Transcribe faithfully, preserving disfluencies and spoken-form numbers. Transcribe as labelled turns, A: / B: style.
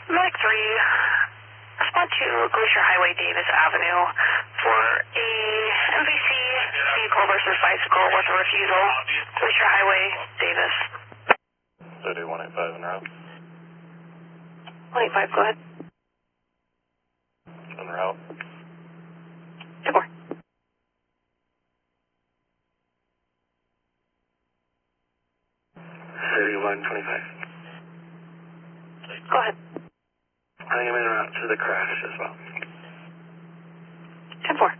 A: Mike three, respond to Glacier Highway, Davis Avenue for a M V C vehicle versus bicycle with a refusal. Glacier Highway, Davis.
B: thirty one eight five en route.
A: one eight five, go ahead.
B: En route.
A: ten four.
B: thirty one twenty-five.
A: Go ahead.
B: I think I'm en route to the crash as well.
A: ten four.